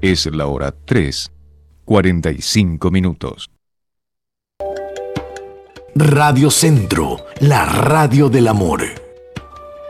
Es la hora 3:45. Radio Centro, la radio del amor.